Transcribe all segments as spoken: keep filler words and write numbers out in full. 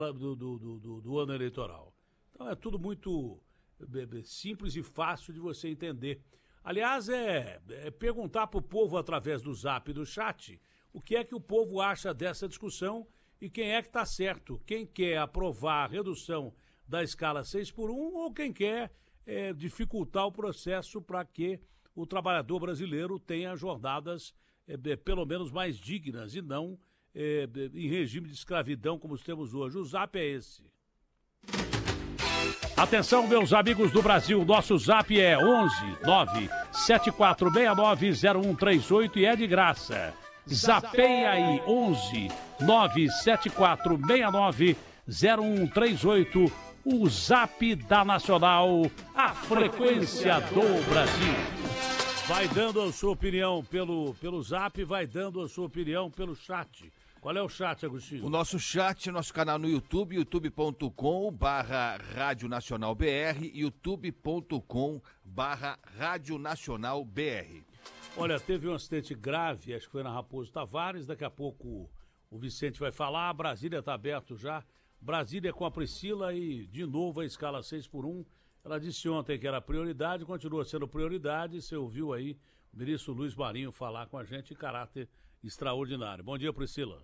do, do, do, do ano eleitoral. Então é tudo muito simples e fácil de você entender. Aliás, é, é perguntar para o povo através do zap e do chat o que é que o povo acha dessa discussão e quem é que está certo. Quem quer aprovar a redução da escala seis por um ou quem quer é, dificultar o processo para que o trabalhador brasileiro tenha jornadas é, pelo menos mais dignas e não é, em regime de escravidão como temos hoje. O zap é esse. Atenção, meus amigos do Brasil, nosso zap é onze nove sete quatro seis nove zero um três oito e é de graça. Zapeia aí, onze nove sete quatro seis nove zero um três oito, o zap da Nacional, a frequência do Brasil. Vai dando a sua opinião pelo, pelo zap, vai dando a sua opinião pelo chat. Qual é o chat, Agostinho? O nosso chat, nosso canal no YouTube, youtube ponto com barra Rádio Nacional B R, youtube ponto com barra Rádio Nacional B R. Olha, teve um acidente grave, acho que foi na Raposo Tavares, daqui a pouco o Vicente vai falar, Brasília está aberto já, Brasília com a Priscila e de novo a escala seis por um, ela disse ontem que era prioridade, continua sendo prioridade, você ouviu aí o ministro Luiz Marinho falar com a gente em caráter extraordinário. Bom dia, Priscila.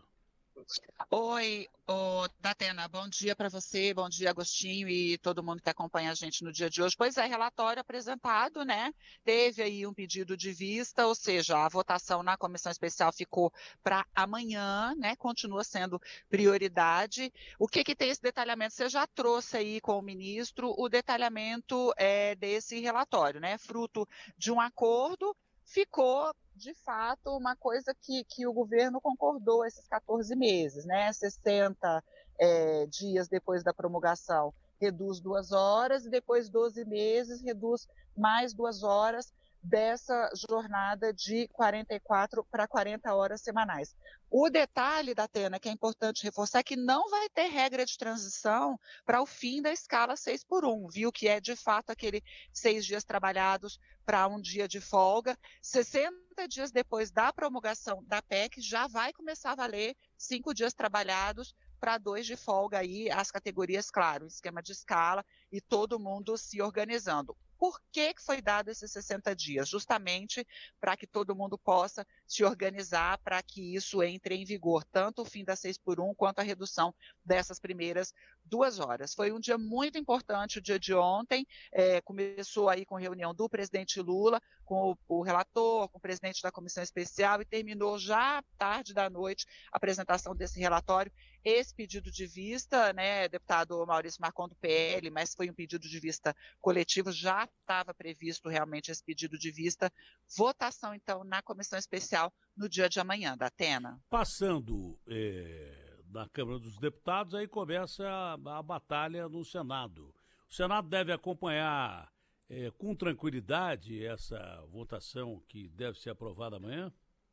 Oi, oh, Datena, bom dia para você, bom dia, Agostinho e todo mundo que acompanha a gente no dia de hoje. Pois é, relatório apresentado, né? Teve aí um pedido de vista, ou seja, a votação na comissão especial ficou para amanhã, né? Continua sendo prioridade. O que que tem esse detalhamento? Você já trouxe aí com o ministro o detalhamento é, desse relatório, né? Fruto de um acordo, ficou de fato, uma coisa que, que o governo concordou esses quatorze meses, né? sessenta é, dias depois da promulgação, reduz duas horas, e depois doze meses, reduz mais duas horas dessa jornada de quarenta e quatro para quarenta horas semanais. O detalhe, Datena, que é importante reforçar, é que não vai ter regra de transição para o fim da escala seis por um, viu? Que é, de fato, aquele seis dias trabalhados para um dia de folga. sessenta dias depois da promulgação da P E C, já vai começar a valer cinco dias trabalhados para dois de folga aí, as categorias, claro, esquema de escala e todo mundo se organizando. Por que que foi dado esses sessenta dias? Justamente para que todo mundo possa se organizar para que isso entre em vigor, tanto o fim da seis por um quanto a redução dessas primeiras duas horas. Foi um dia muito importante o dia de ontem, é, começou aí com reunião do presidente Lula, com o, o relator, com o presidente da comissão especial e terminou já tarde da noite a apresentação desse relatório. Esse pedido de vista, né, deputado Maurício Marcon do P L, mas foi um pedido de vista coletivo, já estava previsto realmente esse pedido de vista. Votação, então, na comissão especial no dia de amanhã, Datena. Passando é, na Câmara dos Deputados, aí começa a, a batalha no Senado. O Senado deve acompanhar é, com tranquilidade essa votação que deve ser aprovada amanhã?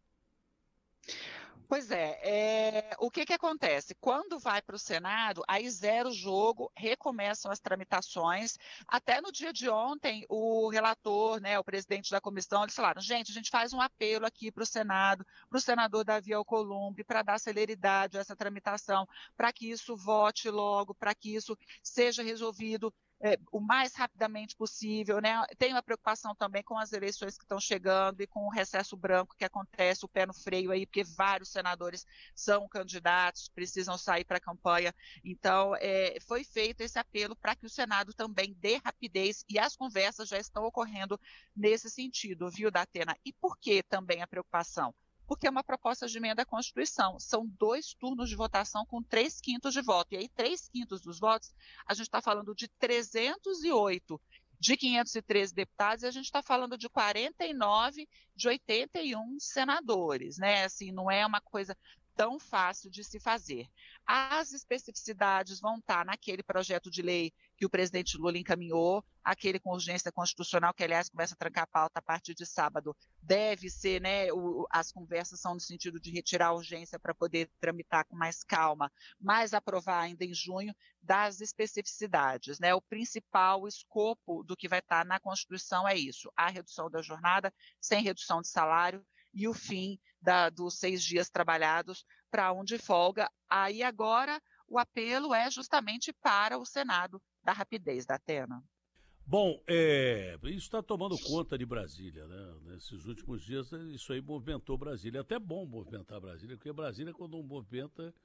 Pois é, é, o que que acontece? Quando vai para o Senado, aí zera o jogo, recomeçam as tramitações. Até no dia de ontem, o relator, né, o presidente da comissão, eles falaram, gente, a gente faz um apelo aqui para o Senado, para o senador Davi Alcolumbre, para dar celeridade a essa tramitação, para que isso vote logo, para que isso seja resolvido É, o mais rapidamente possível, né? Tem uma preocupação também com as eleições que estão chegando e com o recesso branco que acontece, o pé no freio aí, porque vários senadores são candidatos, precisam sair para a campanha. Então, é, foi feito esse apelo para que o Senado também dê rapidez e as conversas já estão ocorrendo nesse sentido, viu, Datena? E por que também a preocupação? Porque é uma proposta de emenda à Constituição. São dois turnos de votação com três quintos de voto. E aí, três quintos dos votos, a gente está falando de trezentos e oito de quinhentos e treze deputados, e a gente está falando de quarenta e nove de oitenta e um senadores, né? Assim, não é uma coisa tão fácil de se fazer. As especificidades vão estar naquele projeto de lei que o presidente Lula encaminhou, aquele com urgência constitucional, que, aliás, começa a trancar a pauta a partir de sábado. Deve ser, né, o, as conversas são no sentido de retirar a urgência para poder tramitar com mais calma, mas aprovar ainda em junho das especificidades, né? O principal escopo do que vai estar na Constituição é isso, a redução da jornada sem redução de salário, e o fim da, dos seis dias trabalhados para um de folga. Aí agora o apelo é justamente para o Senado da rapidez, Datena. Bom, é, isso está tomando conta de Brasília, né? Nesses últimos dias, isso aí movimentou Brasília. É até bom movimentar Brasília, porque Brasília, quando movimenta,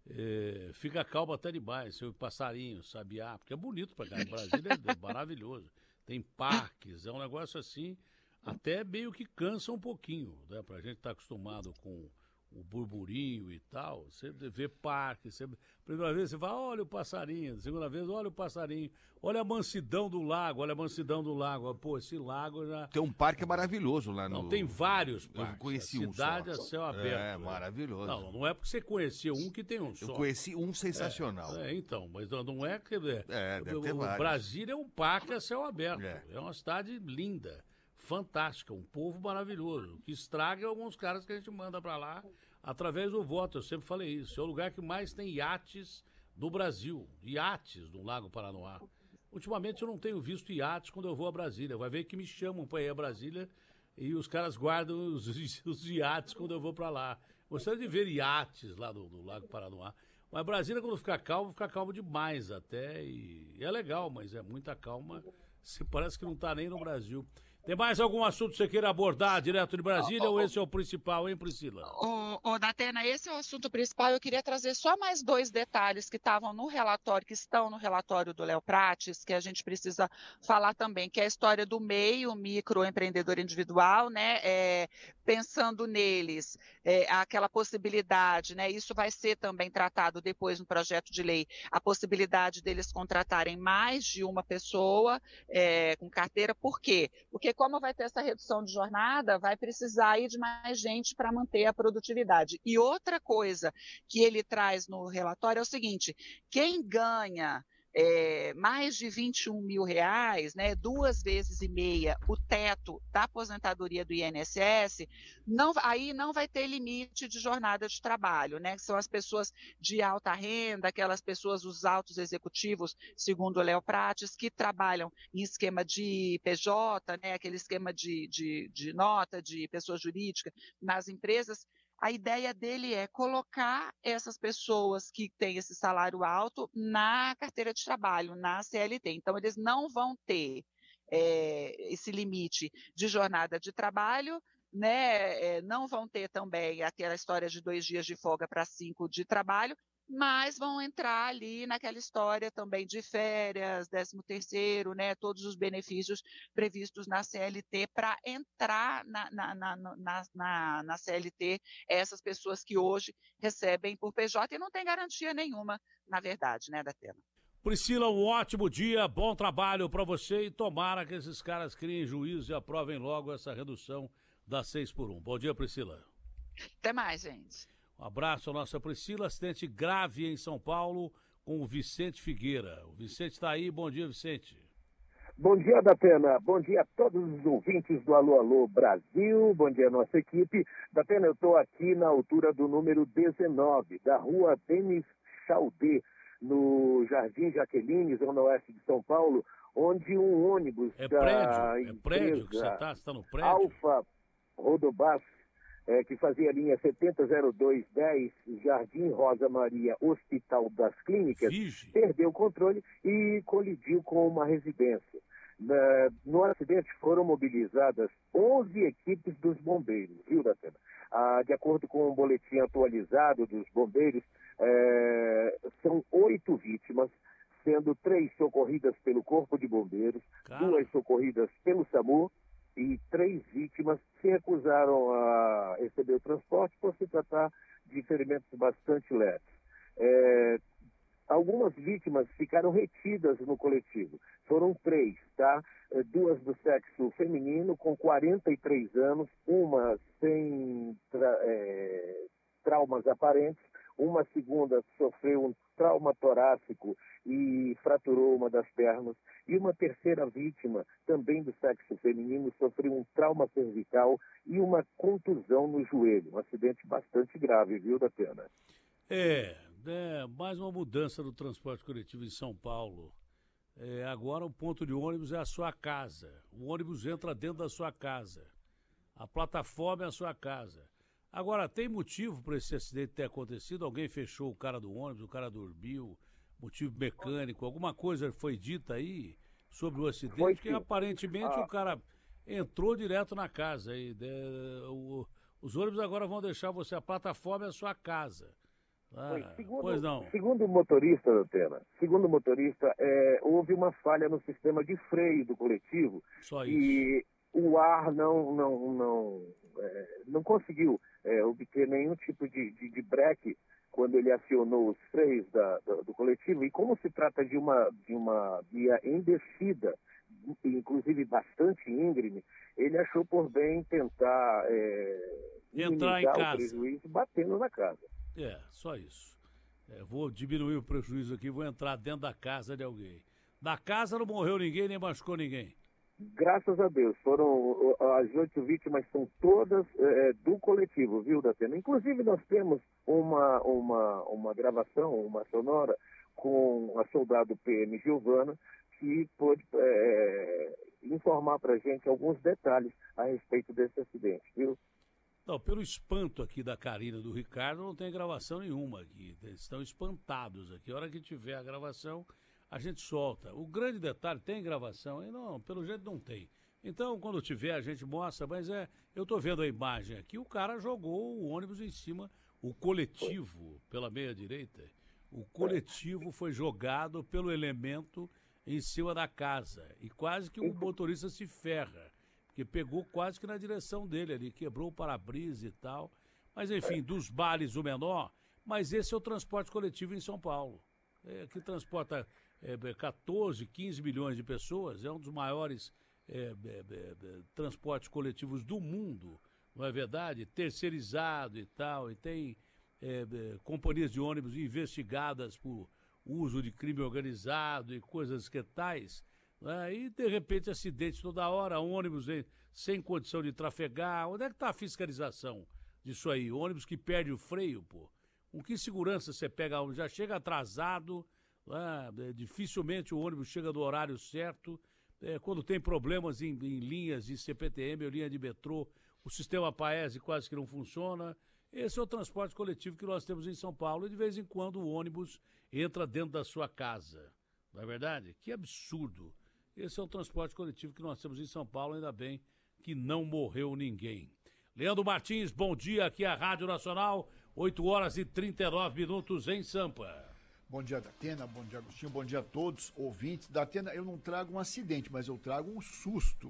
é, fica calmo até demais. Seu passarinho, sabiá, porque é bonito para cá. Brasília é maravilhoso. Tem parques, é um negócio assim, até meio que cansa um pouquinho, né? Para a gente estar tá acostumado com o burburinho e tal, você vê parque, você... primeira vez você fala, olha o passarinho, segunda vez, olha o passarinho, olha a mansidão do lago, olha a mansidão do lago, pô, esse lago já... Tem um parque maravilhoso lá no... Não, tem vários parques. Eu conheci a um cidade só. a céu aberto. É, maravilhoso. Não, não é porque você conheceu um que tem um só. Eu conheci um sensacional. É, é então, mas não é que... É, é deve ter o, vários. Brasília é um parque a céu aberto, é, é uma cidade linda, fantástica, um povo maravilhoso, o que estraga alguns caras que a gente manda pra lá através do voto, eu sempre falei isso. É o lugar que mais tem iates do Brasil, iates no Lago Paranoá. Ultimamente eu não tenho visto iates quando eu vou a Brasília. Vai ver que me chamam para ir a Brasília e os caras guardam os, os iates quando eu vou para lá. Gostaria de ver iates lá no, no Lago Paranoá. Mas Brasília, quando ficar calmo, fica calmo demais até. E é legal, mas é muita calma. Você parece que não está nem no Brasil. Tem mais algum assunto que você queira abordar direto de Brasília oh, oh, ou esse é o principal, hein, Priscila? Ô, oh, oh, Datena, esse é o assunto principal. Eu queria trazer só mais dois detalhes que estavam no relatório, que estão no relatório do Léo Prates, que a gente precisa falar também, que é a história do M E I, o microempreendedor individual, né? É, pensando neles, é, aquela possibilidade, né? Isso vai ser também tratado depois no projeto de lei, a possibilidade deles contratarem mais de uma pessoa é, com carteira. Por quê? Porque como vai ter essa redução de jornada, vai precisar ir de mais gente para manter a produtividade. E outra coisa que ele traz no relatório é o seguinte, quem ganha é, mais de vinte e um mil reais, né, duas vezes e meia o teto da aposentadoria do I N S S, não, aí não vai ter limite de jornada de trabalho, né, que são as pessoas de alta renda, aquelas pessoas, os altos executivos, segundo o Léo Prates, que trabalham em esquema de P J, né, aquele esquema de, de, de nota de pessoa jurídica nas empresas. A ideia dele é colocar essas pessoas que têm esse salário alto na carteira de trabalho, na C L T. Então, eles não vão ter é, esse limite de jornada de trabalho, né? É, não vão ter também aquela história de dois dias de folga para cinco de trabalho, mas vão entrar ali naquela história também de férias, décimo terceiro, né, todos os benefícios previstos na C L T para entrar na, na, na, na, na, na C L T essas pessoas que hoje recebem por P J e não tem garantia nenhuma, na verdade, né, Datena? Priscila, um ótimo dia, bom trabalho para você e tomara que esses caras criem juízo e aprovem logo essa redução da seis por um. Bom dia, Priscila. Até mais, gente. Um abraço à nossa Priscila, acidente grave em São Paulo com o Vicente Figueira. O Vicente está aí, bom dia, Vicente. Bom dia, Datena, bom dia a todos os ouvintes do Alô Alô Brasil, bom dia a nossa equipe. Datena, eu estou aqui na altura do número dezenove, da rua Denis Chaldê, no Jardim Jaqueline, zona oeste de São Paulo, onde um ônibus é da prédio, é prédio que você está? Você está no prédio? Alfa Rodobás, É, que fazia a linha setenta zero dois dez, Jardim Rosa Maria, Hospital das Clínicas, Vixe. perdeu o controle e colidiu com uma residência. Na, no acidente foram mobilizadas onze equipes dos bombeiros, viu, Datena? Ah, de acordo com o um boletim atualizado dos bombeiros, é, são oito vítimas, sendo três socorridas pelo Corpo de Bombeiros, Cara. duas socorridas pelo SAMU, e três vítimas se recusaram a receber o transporte por se tratar de ferimentos bastante leves. É, algumas vítimas ficaram retidas no coletivo. Foram três, tá? Duas do sexo feminino, com quarenta e três anos, uma sem tra é, traumas aparentes, uma segunda sofreu um trauma torácico e fraturou uma das pernas, e uma terceira vítima, também do sexo feminino, sofreu um trauma cervical e uma contusão no joelho. Um acidente bastante grave, viu, Datena? É, é mais uma mudança do transporte coletivo em São Paulo. É, agora o ponto de ônibus é a sua casa. O ônibus entra dentro da sua casa. A plataforma é a sua casa. Agora, tem motivo para esse acidente ter acontecido? Alguém fechou o cara do ônibus, o cara dormiu, motivo mecânico, alguma coisa foi dita aí sobre o acidente? Foi, Porque sim. aparentemente Ah. o cara entrou direto na casa. E, de, o, os ônibus agora vão deixar você, a plataforma é a sua casa. Ah, Foi. Segundo, pois não. Segundo o motorista, Datena, segundo o motorista, é, houve uma falha no sistema de freio do coletivo Só isso. e o ar não, não, não, é, não conseguiu é, obter nenhum tipo de, de, de breque quando ele acionou os freios da, do, do coletivo. E como se trata de uma, de uma via em descida, inclusive bastante íngreme, ele achou por bem tentar é, Entrar em minimizar casa. o prejuízo batendo na casa. É, só isso. É, vou diminuir o prejuízo aqui, vou entrar dentro da casa de alguém. Na casa não morreu ninguém, nem machucou ninguém. Graças a Deus, foram as oito vítimas, são todas é, do coletivo, viu, Datena? Inclusive nós temos uma, uma, uma gravação, uma sonora com a soldado P M Giovana, que pôde é, informar para a gente alguns detalhes a respeito desse acidente, viu? Não, pelo espanto aqui da Karina e do Ricardo, não tem gravação nenhuma aqui. Eles estão espantados aqui. A hora que tiver a gravação, a gente solta. O grande detalhe, tem gravação? E não, pelo jeito não tem. Então, quando tiver, a gente mostra, mas é, eu tô vendo a imagem aqui, o cara jogou o ônibus em cima, o coletivo, pela meia-direita, o coletivo foi jogado pelo elemento em cima da casa. E quase que o motorista se ferra, porque pegou quase que na direção dele ali, quebrou o para-brisa e tal. Mas, enfim, dos bares o menor, mas esse é o transporte coletivo em São Paulo, é, que transporta é, quatorze, quinze milhões de pessoas, é um dos maiores é, é, é, transportes coletivos do mundo, não é verdade? Terceirizado e tal, e tem é, é, companhias de ônibus investigadas por uso de crime organizado e coisas que tais, né? E de repente acidente toda hora, ônibus em, sem condição de trafegar. Onde é que está a fiscalização disso aí? Ônibus que perde o freio, pô. Com que segurança você pega? Já chega atrasado, né? Dificilmente o ônibus chega no horário certo. É, quando tem problemas em, em linhas de C P T M ou linha de metrô, o sistema Paese quase que não funciona. Esse é o transporte coletivo que nós temos em São Paulo e de vez em quando o ônibus entra dentro da sua casa. Não é verdade? Que absurdo. Esse é o transporte coletivo que nós temos em São Paulo, ainda bem que não morreu ninguém. Leandro Martins, bom dia, aqui é a Rádio Nacional, oito horas e trinta e nove minutos em Sampa. Bom dia, Datena, bom dia, Agostinho, bom dia a todos, ouvintes. Datena, eu não trago um acidente, mas eu trago um susto.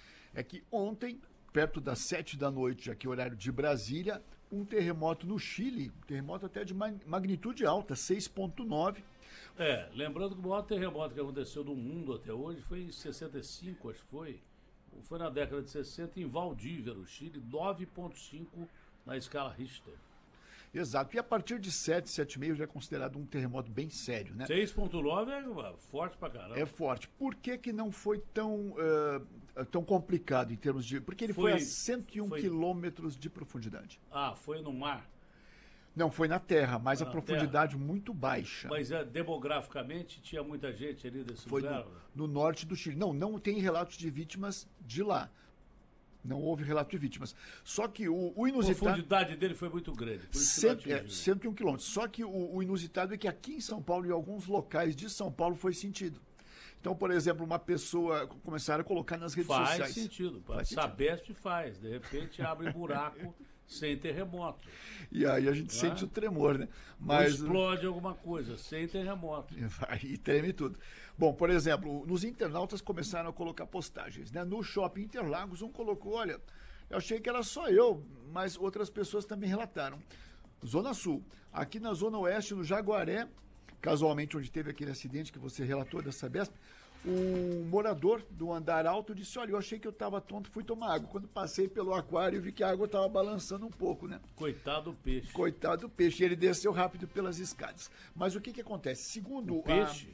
É que ontem, perto das sete da noite, aqui horário de Brasília, um terremoto no Chile, um terremoto até de magnitude alta, seis ponto nove. É, lembrando que o maior terremoto que aconteceu no mundo até hoje foi em sessenta e cinco, acho que foi. Foi na década de sessenta, em Valdívia, no Chile, nove ponto cinco na escala Richter. Exato, e a partir de sete, sete vírgula cinco já é considerado um terremoto bem sério, né? seis ponto nove é forte pra caramba. É forte. Por que que não foi tão, uh, tão complicado em termos de... Porque ele foi, foi a cento e um foi... quilômetros de profundidade. Ah, foi no mar? Não, foi na terra, mas na a profundidade terra. muito baixa. Mas é, demograficamente tinha muita gente ali desse foi lugar? No, no norte do Chile. Não, não tem relatos de vítimas de lá. Não houve relato de vítimas. Só que o, o inusitado... A profundidade dele foi muito grande. Por isso Cento, é, cento e um quilômetros. Só que o, o inusitado é que aqui em São Paulo, em alguns locais de São Paulo, foi sentido. Então, por exemplo, uma pessoa começaram a colocar nas redes faz sociais. Sentido, faz sentido. Sabesp faz. De repente abre buraco sem terremoto. E aí a gente não sente é? o tremor, né? Mas ou explode alguma coisa, sem terremoto. Aí treme tudo. Bom, por exemplo, nos internautas começaram a colocar postagens, né? No Shopping Interlagos, um colocou, olha, eu achei que era só eu, mas outras pessoas também relataram. Zona Sul, aqui na Zona Oeste, no Jaguaré, casualmente onde teve aquele acidente que você relatou da Sabesp, um morador do andar alto disse, olha, eu achei que eu estava tonto, fui tomar água. Quando passei pelo aquário, vi que a água estava balançando um pouco, né? Coitado do peixe. Coitado do peixe. E ele desceu rápido pelas escadas. Mas o que que acontece? Segundo o peixe?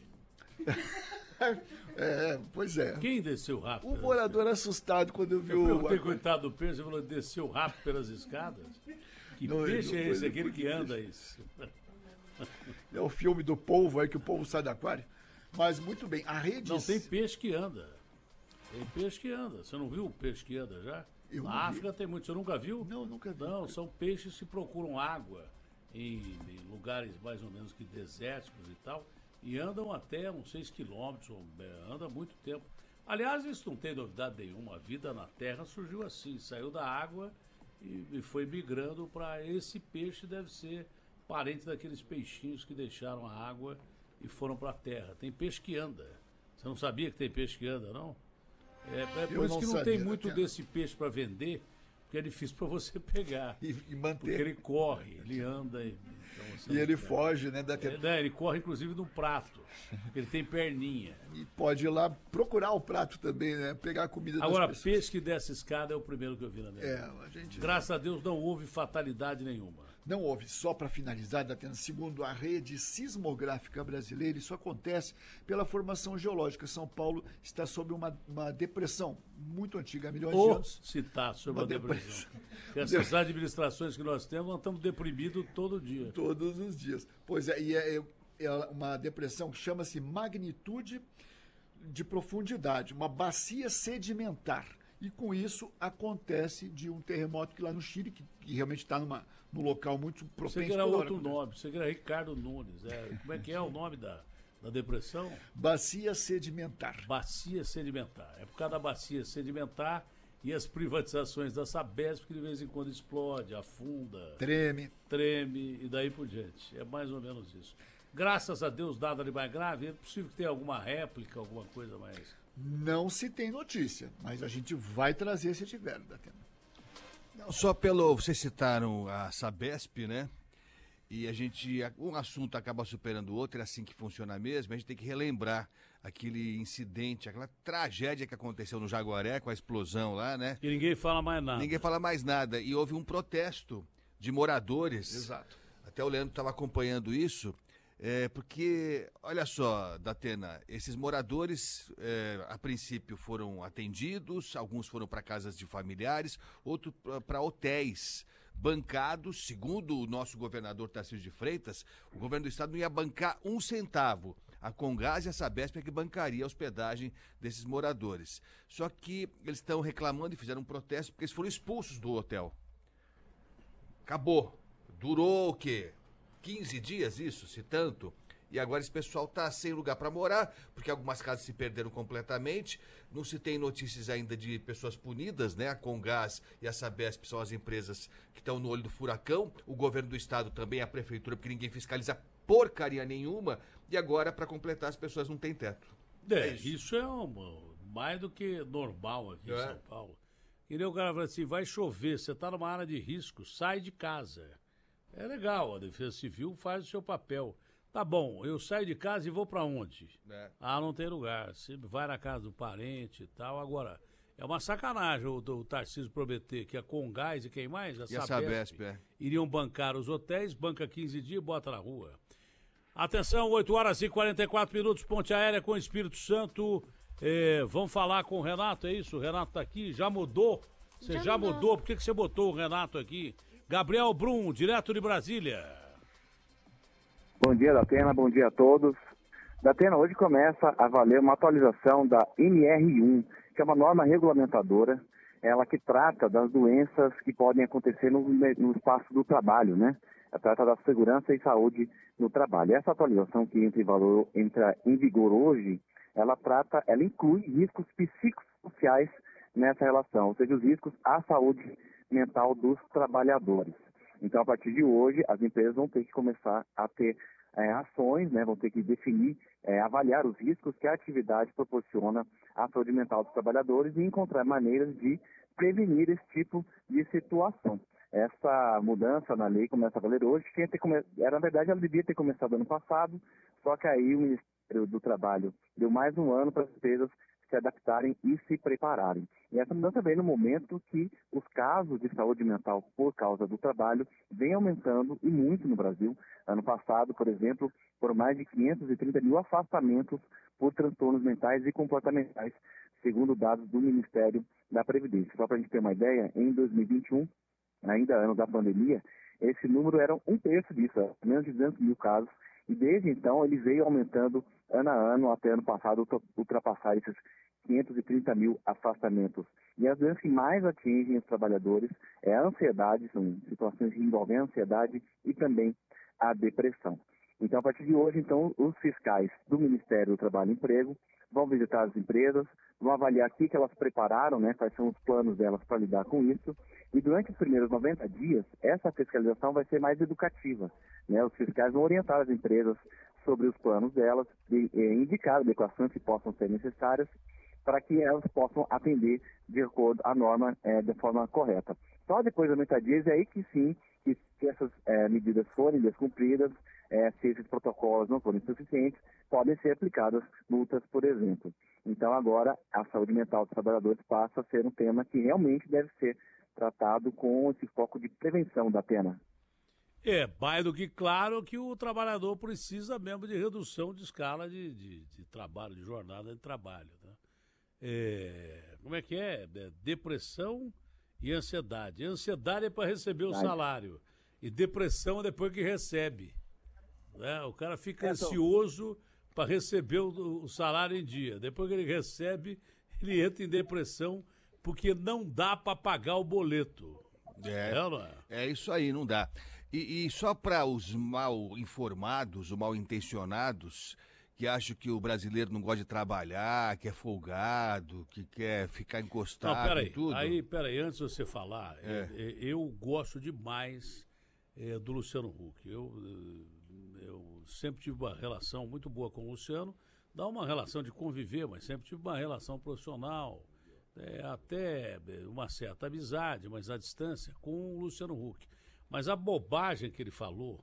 A... é, pois é. Quem desceu rápido? O morador assustado quando viu... Eu perguntei, coitado do peixe, ele falou, desceu rápido pelas escadas? Que não, peixe não, é esse, aquele que anda isso? É o filme do polvo aí, que o polvo sai do aquário. Mas muito bem, a rede... Não, tem peixe que anda. Tem peixe que anda. Você não viu o peixe que anda já? Eu Na não vi. África tem muito. Você nunca viu? Não, nunca vi. Não, são peixes que procuram água em, em lugares mais ou menos que desérticos e tal, e andam até uns seis quilômetros, anda muito tempo. Aliás, isso não tem novidade nenhuma. A vida na Terra surgiu assim, saiu da água e, e foi migrando para esse peixe, deve ser parente daqueles peixinhos que deixaram a água e foram para a Terra. Tem peixe que anda. Você não sabia que tem peixe que anda, não? É, é por Eu isso não que não sabia, tem muito né? desse peixe para vender, porque é difícil para você pegar. E, e Porque manter. ele corre, ele anda. E, então você E não ele pega. foge, né? Da... É, né, ele corre inclusive no prato, porque ele tem perninha. E pode ir lá procurar o prato também, né? Pegar a comida Agora, das pessoas. peixe que desce escada é o primeiro que eu vi na minha É, vida. a gente... Graças a Deus não houve fatalidade nenhuma. Não houve, só para finalizar, Datena, segundo a rede sismográfica brasileira, isso acontece pela formação geológica. São Paulo está sob uma, uma depressão muito antiga, há milhões de Ou anos. citar sobre Uma a depressão. Porque essas administrações que nós temos, nós estamos deprimidos todo dia. Todos os dias. Pois é, e é, é uma depressão que chama-se magnitude de profundidade, uma bacia sedimentar. E com isso acontece de um terremoto que lá no Chile, que, que realmente está num local muito propenso. Você que era toda outro hora, né? nome, você que era Ricardo Nunes. É, como é que é o nome da, da depressão? Bacia sedimentar. Bacia sedimentar. É por causa da bacia sedimentar e as privatizações da Sabesp que de vez em quando explode, afunda, Treme. treme e daí por diante. É mais ou menos isso. Graças a Deus, nada de mais grave. É possível que tenha alguma réplica, alguma coisa mais... Não se tem notícia, mas a gente vai trazer se tiver, Datena. Não, só pelo. Vocês citaram a Sabesp, né? E a gente. Um assunto acaba superando o outro, é assim que funciona mesmo. A gente tem que relembrar aquele incidente, aquela tragédia que aconteceu no Jaguaré com a explosão lá, né? E ninguém fala mais nada. Ninguém fala mais nada. E houve um protesto de moradores. Exato. Até o Leandro estava acompanhando isso. É, porque, olha só, Datena, esses moradores, é, a princípio, foram atendidos, alguns foram para casas de familiares, outros para hotéis bancados, segundo o nosso governador Tarcísio de Freitas, o governo do estado não ia bancar um centavo. A Comgás e a Sabesp é que bancaria a hospedagem desses moradores. Só que eles estão reclamando e fizeram um protesto porque eles foram expulsos do hotel. Acabou. Durou o quê? quinze dias isso, se tanto, e agora esse pessoal está sem lugar para morar, porque algumas casas se perderam completamente, não se tem notícias ainda de pessoas punidas, né? A Comgás e a Sabesp são as empresas que estão no olho do furacão, o governo do estado também, a prefeitura, porque ninguém fiscaliza porcaria nenhuma, e agora, para completar, as pessoas não têm teto. É, É isso. isso. é uma, mais do que normal aqui em É. São Paulo. E nem o cara fala assim, vai chover, você está numa área de risco, sai de casa. É legal, a Defesa Civil faz o seu papel. Tá bom, eu saio de casa e vou para onde? É. Ah, não tem lugar. Você vai na casa do parente e tal. Agora, é uma sacanagem o, o Tarcísio prometer que a Comgás e quem mais? A E a Sabesp, é. iriam bancar os hotéis, banca quinze dias e bota na rua. Atenção, oito horas e quarenta e quatro minutos, Ponte Aérea com Espírito Santo. É, vamos falar com o Renato, é isso? O Renato tá aqui, já mudou? Você já, Já mudou. mudou. Por que, que você botou o Renato aqui? Gabriel Brum, direto de Brasília. Bom dia, Datena, bom dia a todos. Datena, hoje começa a valer uma atualização da N R um, que é uma norma regulamentadora, ela que trata das doenças que podem acontecer no, no espaço do trabalho, né? Ela trata da segurança e saúde no trabalho. Essa atualização que entra em, valor, entra em vigor hoje, ela trata, ela inclui riscos psicossociais nessa relação, ou seja, os riscos à saúde mental dos trabalhadores. Então, a partir de hoje, as empresas vão ter que começar a ter é, ações, né, vão ter que definir, é, avaliar os riscos que a atividade proporciona à saúde mental dos trabalhadores e encontrar maneiras de prevenir esse tipo de situação. Essa mudança na lei começa a valer hoje. Tinha ter come... Era, na verdade, ela devia ter começado ano passado, só que aí o Ministério do Trabalho deu mais um ano para as empresas se adaptarem e se prepararem. E essa mudança vem no momento que os casos de saúde mental por causa do trabalho vem aumentando e muito no Brasil. Ano passado, por exemplo, foram mais de quinhentos e trinta mil afastamentos por transtornos mentais e comportamentais, segundo dados do Ministério da Previdência. Só para a gente ter uma ideia, em dois mil e vinte e um, ainda ano da pandemia, esse número era um terço disso, menos de duzentos mil casos, e desde então ele veio aumentando ano a ano, até ano passado ultrapassar esses quinhentos e trinta mil afastamentos. E as doenças que mais atingem os trabalhadores é a ansiedade, são situações que envolvem a ansiedade e também a depressão. Então, a partir de hoje, então, os fiscais do Ministério do Trabalho e Emprego vão visitar as empresas, vão avaliar o que elas prepararam, né, quais são os planos delas para lidar com isso. E durante os primeiros noventa dias, essa fiscalização vai ser mais educativa, né? Os fiscais vão orientar as empresas sobre os planos delas e, e indicar adequações que possam ser necessárias para que elas possam atender de acordo à norma é, de forma correta. Só depois dos noventa dias é aí que sim, que se essas é, medidas forem descumpridas, é, se esses protocolos não forem suficientes, podem ser aplicadas multas, por exemplo. Então agora a saúde mental dos trabalhadores passa a ser um tema que realmente deve ser tratado com esse foco de prevenção da pena. É, mais do que claro que o trabalhador precisa mesmo de redução de escala de, de, de trabalho, de jornada de trabalho. Né? É, como é que é? é? Depressão e ansiedade. Ansiedade é para receber o salário e depressão é depois que recebe. Né? O cara fica ansioso para receber o, o salário em dia. Depois que ele recebe, ele entra em depressão porque não dá para pagar o boleto. É, é, não é? é isso aí, não dá. E, e só para os mal informados, os mal intencionados, que acham que o brasileiro não gosta de trabalhar, que é folgado, que quer ficar encostado não, peraí, e tudo. Aí, peraí, antes de você falar, É. eu, eu gosto demais é, do Luciano Huck. Eu, eu sempre tive uma relação muito boa com o Luciano, não uma relação de conviver, mas sempre tive uma relação profissional, é, até uma certa amizade, mas à distância, com o Luciano Huck. Mas a bobagem que ele falou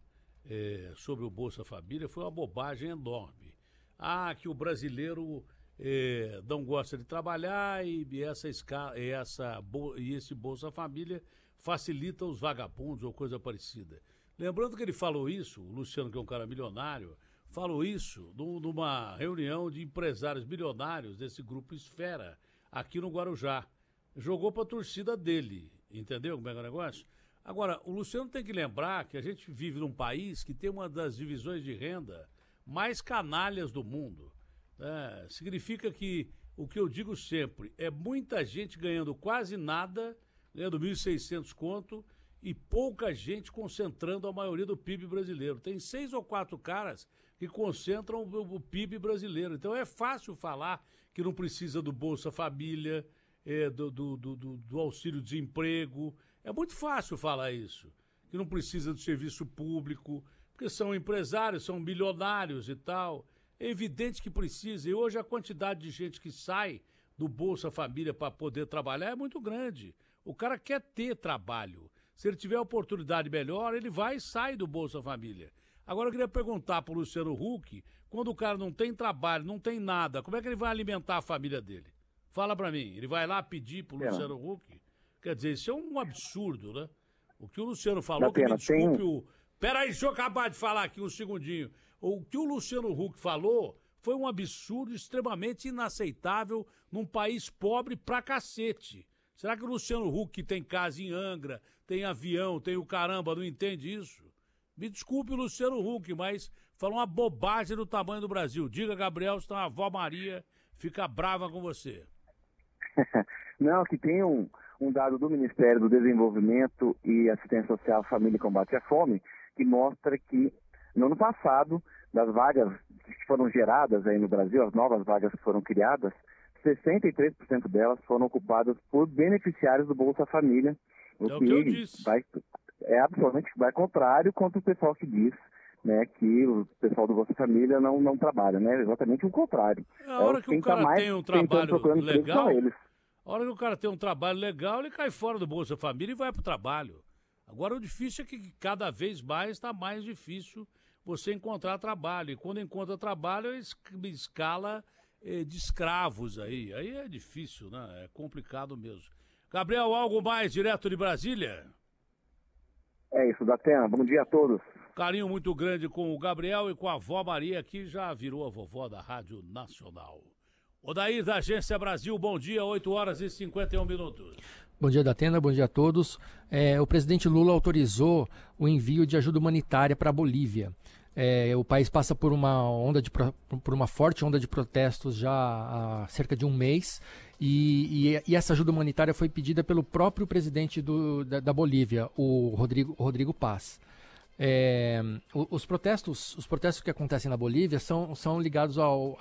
é, sobre o Bolsa Família foi uma bobagem enorme. Ah, que o brasileiro é, não gosta de trabalhar e, essa escala, e, essa, e esse Bolsa Família facilita os vagabundos ou coisa parecida. Lembrando que ele falou isso, o Luciano, que é um cara milionário, falou isso numa reunião de empresários milionários desse grupo Esfera, aqui no Guarujá. Jogou para a torcida dele, entendeu como é que é o negócio? Agora, o Luciano tem que lembrar que a gente vive num país que tem uma das divisões de renda mais canalhas do mundo. É, significa que, o que eu digo sempre, é muita gente ganhando quase nada, ganhando mil e seiscentos conto, e pouca gente concentrando a maioria do P I B brasileiro. Tem seis ou quatro caras que concentram o, o P I B brasileiro. Então é fácil falar que não precisa do Bolsa Família, é, do, do, do, do, do auxílio-desemprego. É muito fácil falar isso, que não precisa do serviço público, porque são empresários, são bilionários e tal. É evidente que precisa. E hoje a quantidade de gente que sai do Bolsa Família para poder trabalhar é muito grande. O cara quer ter trabalho. Se ele tiver oportunidade melhor, ele vai e sai do Bolsa Família. Agora eu queria perguntar para o Luciano Huck, quando o cara não tem trabalho, não tem nada, como é que ele vai alimentar a família dele? Fala para mim, ele vai lá pedir para o é. Luciano Huck? Quer dizer, isso é um absurdo, né? O que o Luciano falou, que me desculpe tem... o... Peraí, deixa eu acabar de falar aqui um segundinho. O que o Luciano Huck falou foi um absurdo extremamente inaceitável num país pobre pra cacete. Será que o Luciano Huck, que tem casa em Angra, tem avião, tem o caramba, não entende isso? Me desculpe o Luciano Huck, mas falou uma bobagem do tamanho do Brasil. Diga, Gabriel, senão a avó Maria fica brava com você. Não, que tem um, um dado do Ministério do Desenvolvimento e Assistência Social, Família e Combate à Fome, que mostra que no ano passado, das vagas que foram geradas aí no Brasil, as novas vagas que foram criadas, sessenta e três por cento delas foram ocupadas por beneficiários do Bolsa Família, o é o que, que eu disse. Vai, é absolutamente vai contrário contra o pessoal que diz, né, que o pessoal do Bolsa Família não, não trabalha, né? Exatamente o contrário. A hora é que o cara tá tem um trabalho legal, eles. a hora que o cara tem um trabalho legal, ele cai fora do Bolsa Família e vai para o trabalho. Agora, o difícil é que cada vez mais está mais difícil você encontrar trabalho. E quando encontra trabalho, é escala eh, de escravos aí. Aí é difícil, né? É complicado mesmo. Gabriel, algo mais direto de Brasília? É isso, Datena. Bom dia a todos. Carinho muito grande com o Gabriel e com a avó Maria, que já virou a vovó da Rádio Nacional. Odair, da Agência Brasil, bom dia, oito horas e cinquenta e um minutos. Bom dia, Datena, bom dia a todos. É, o presidente Lula autorizou o envio de ajuda humanitária para a Bolívia. É, o país passa por uma onda de pro- por uma forte onda de protestos já há cerca de um mês e, e- e essa ajuda humanitária foi pedida pelo próprio presidente do- da, da Bolívia, o Rodrigo, Rodrigo Paz. É, o- os protestos, os protestos que acontecem na Bolívia são, são ligados ao,